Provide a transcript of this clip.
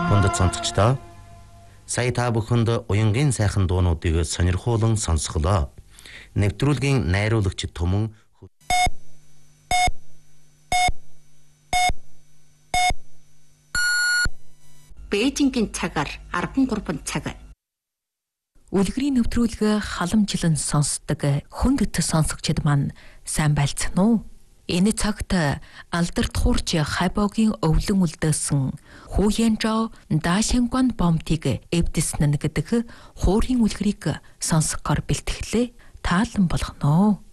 Хүндэт сонсогчдоо сая та бүхэнд уянгийн сайхан дуунуудыг сонирхуулан сонсголоо. Нэвтрүүлгийн найруулагч Түмэн Бээжингийн цагаар 13 цаг. Үлгэрийн нэвтрүүлэг халамжлан сонсдог хүндэт сонсогчид маань сайн байлцсан уу? Энэ цагт алдарт хуурч хайбогийн өвлөн үлдээсэн Хуянжао Дашингван бомтыг эвдэснэ гэдэг хуурийн үлгэрийг сонсохоор бэлтгэлээ таалан болгоно.